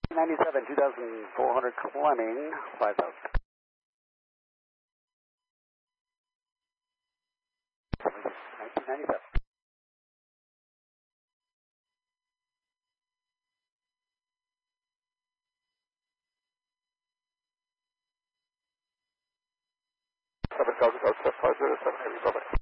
97, 2,400 climbing, 5,000. 1997. Seven thousand, 5007 Heavy, bye-bye.